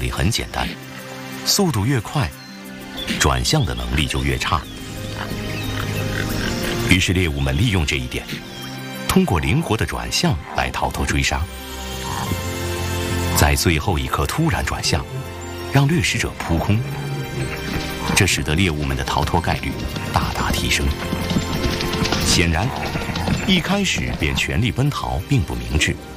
理很简单，速度越快，转向的能力就越差。于是猎物们利用这一点，通过灵活的转向来逃脱追杀。在最后一刻突然转向，让掠食者扑空，这使得猎物们的逃脱概率大大提升。显然，一开始便全力奔逃并不明智。